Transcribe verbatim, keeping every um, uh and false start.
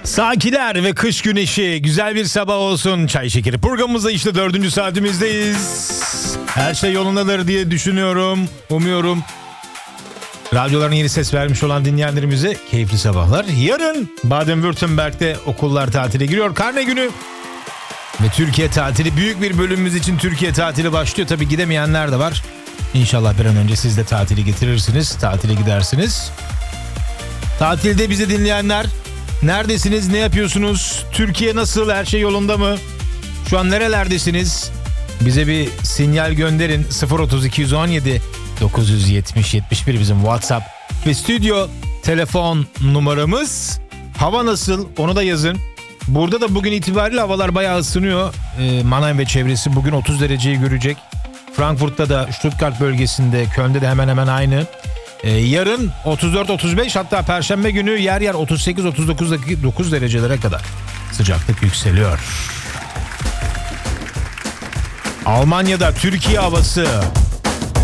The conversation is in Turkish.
Sakiler ve kış güneşi, güzel bir sabah olsun. Çay şekeri programımızda işte dördüncü saatimizdeyiz. Her şey yolundadır diye düşünüyorum, umuyorum. Radyolarına yeni ses vermiş olan dinleyenlerimize keyifli sabahlar. Yarın Baden-Württemberg'de okullar tatile giriyor. Karne günü ve Türkiye tatili. Büyük bir bölümümüz için Türkiye tatili başlıyor. Tabii gidemeyenler de var. İnşallah bir an önce siz de tatili getirirsiniz. Tatile gidersiniz. Tatilde bizi dinleyenler, neredesiniz, ne yapıyorsunuz? Türkiye nasıl, her şey yolunda mı? Şu an nerelerdesiniz? Bize bir sinyal gönderin. sıfır otuz iki on yedi dokuz yüz yetmiş yetmiş bir bizim WhatsApp ve stüdyo telefon numaramız. Hava nasıl? Onu da yazın. Burada da bugün itibariyle havalar bayağı ısınıyor. Ee, Mannheim ve çevresi bugün otuz dereceyi görecek. Frankfurt'ta da, Stuttgart bölgesinde, Köln'de de hemen hemen aynı. Ee, yarın otuz dört otuz beş, hatta Perşembe günü yer yer otuz sekiz otuz dokuz derecelere kadar sıcaklık yükseliyor. Almanya'da Türkiye havası.